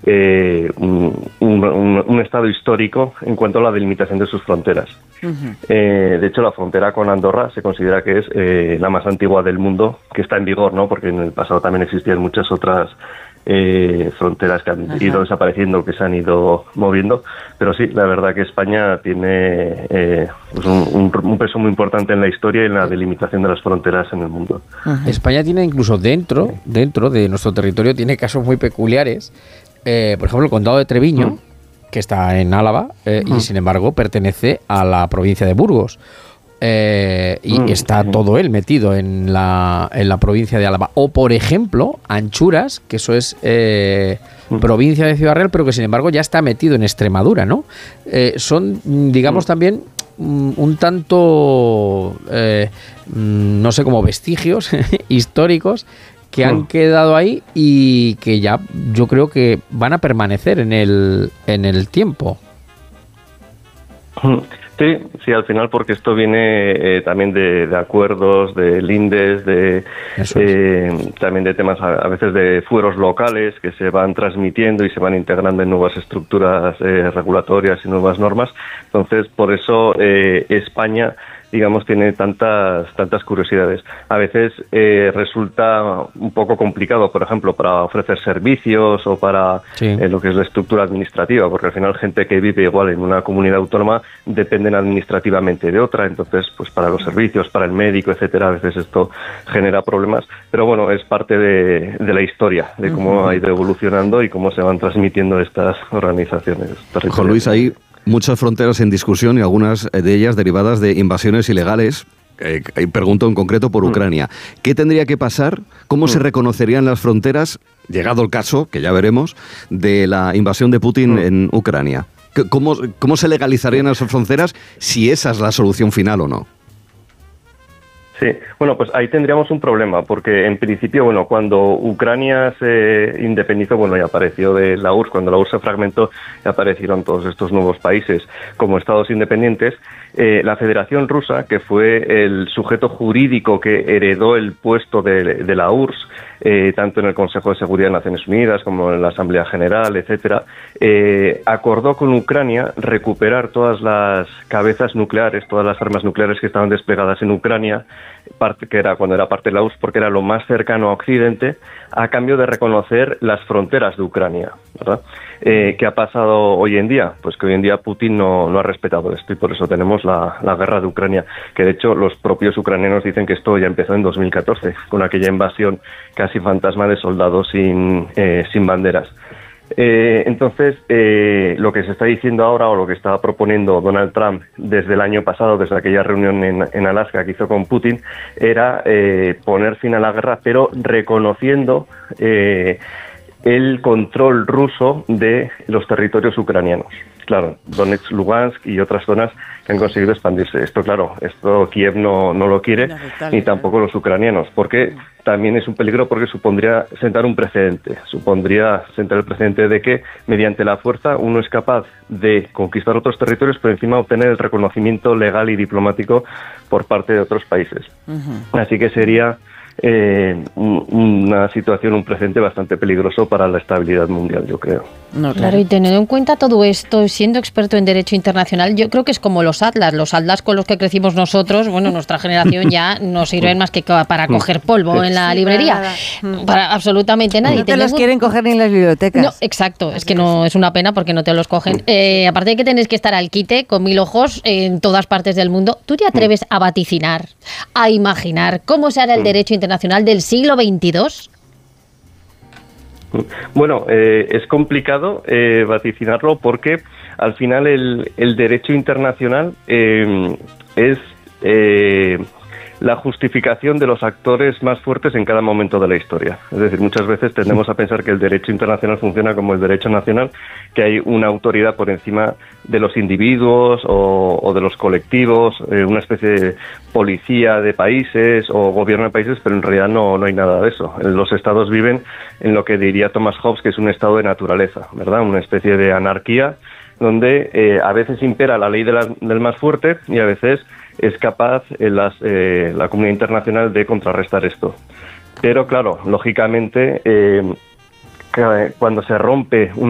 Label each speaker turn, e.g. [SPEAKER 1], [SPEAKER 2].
[SPEAKER 1] un estado histórico en cuanto a la delimitación de sus fronteras. De hecho, la frontera con Andorra se considera que es la más antigua del mundo, que está en vigor, ¿no? Porque en el pasado también existían muchas otras fronteras que han ido desapareciendo, que se han ido moviendo, pero sí, la verdad que España tiene pues un peso muy importante en la historia y en la delimitación de las fronteras en el mundo.
[SPEAKER 2] España tiene incluso dentro de nuestro territorio, tiene casos muy peculiares, por ejemplo el condado de Treviño, que está en Álava, y sin embargo pertenece a la provincia de Burgos. Y está todo él metido en la provincia de Álava. O, por ejemplo, Anchuras, que eso es provincia de Ciudad Real, pero que sin embargo ya está metido en Extremadura, ¿no? Son, digamos, también un tanto, no sé, como vestigios históricos que han quedado ahí y que ya yo creo que van a permanecer en el tiempo.
[SPEAKER 1] Sí, al final, porque esto viene también de acuerdos, de lindes, también de temas a veces de fueros locales que se van transmitiendo y se van integrando en nuevas estructuras regulatorias y nuevas normas. Entonces, por eso España, digamos, tiene tantas curiosidades. A veces resulta un poco complicado, por ejemplo, para ofrecer servicios o para lo que es la estructura administrativa, porque al final gente que vive igual en una comunidad autónoma dependen administrativamente de otra, entonces pues para los servicios, para el médico, etcétera, a veces esto genera problemas, pero bueno, es parte de la historia, de cómo ha ido evolucionando y cómo se van transmitiendo estas organizaciones territoriales.
[SPEAKER 3] Juan Luis, ahí muchas fronteras en discusión y algunas de ellas derivadas de invasiones ilegales. Pregunto en concreto por Ucrania. ¿Qué tendría que pasar? ¿Cómo se reconocerían las fronteras, llegado el caso, que ya veremos, de la invasión de Putin en Ucrania? ¿Cómo se legalizarían esas fronteras si esa es la solución final o no?
[SPEAKER 1] Sí, bueno, pues ahí tendríamos un problema, porque en principio, bueno, cuando Ucrania se independizó, bueno, y apareció de la URSS, cuando la URSS se fragmentó, y aparecieron todos estos nuevos países como estados independientes, la Federación Rusa, que fue el sujeto jurídico que heredó el puesto de la URSS, tanto en el Consejo de Seguridad de Naciones Unidas como en la Asamblea General, etcétera, acordó con Ucrania recuperar todas las cabezas nucleares, todas las armas nucleares que estaban desplegadas en Ucrania, que era cuando era parte de la URSS, porque era lo más cercano a Occidente, a cambio de reconocer las fronteras de Ucrania, ¿verdad? ¿Qué ha pasado hoy en día? Pues que hoy en día Putin no ha respetado esto y por eso tenemos la guerra de Ucrania, que de hecho los propios ucranianos dicen que esto ya empezó en 2014, con aquella invasión casi fantasma de soldados sin banderas. Entonces, lo que se está diciendo ahora, o lo que estaba proponiendo Donald Trump desde el año pasado, desde aquella reunión en Alaska que hizo con Putin, era poner fin a la guerra, pero reconociendo el control ruso de los territorios ucranianos. Claro, Donetsk, Lugansk y otras zonas que han conseguido expandirse. Esto, claro, Kiev no lo quiere, ni tampoco los ucranianos, porque también es un peligro, porque supondría sentar un precedente. Supondría sentar el precedente de que, mediante la fuerza, uno es capaz de conquistar otros territorios, pero encima obtener el reconocimiento legal y diplomático por parte de otros países. Así que sería una situación, un precedente bastante peligroso para la estabilidad mundial, yo creo.
[SPEAKER 4] No, claro, y teniendo en cuenta todo esto, siendo experto en derecho internacional, yo creo que es como los atlas con los que crecimos nosotros, bueno, nuestra generación ya no sirven más que para coger polvo en la librería, para absolutamente nadie.
[SPEAKER 5] No te los quieren coger ni en las bibliotecas.
[SPEAKER 4] No, exacto, es que no, es una pena porque no te los cogen. Aparte de que tenés que estar al quite, con 1000 ojos, en todas partes del mundo, ¿tú te atreves a vaticinar, a imaginar cómo se hará el derecho internacional del siglo XXII?
[SPEAKER 1] Bueno, es complicado vaticinarlo, porque al final el derecho internacional es la justificación de los actores más fuertes en cada momento de la historia. Es decir, muchas veces tendemos a pensar que el derecho internacional funciona como el derecho nacional, que hay una autoridad por encima de los individuos o de los colectivos, una especie de policía de países o gobierno de países, pero en realidad no hay nada de eso. Los estados viven en lo que diría Thomas Hobbes, que es un estado de naturaleza, ¿verdad? Una especie de anarquía donde a veces impera la ley del más fuerte y a veces es capaz la comunidad internacional de contrarrestar esto. Pero claro, lógicamente, cuando se rompe una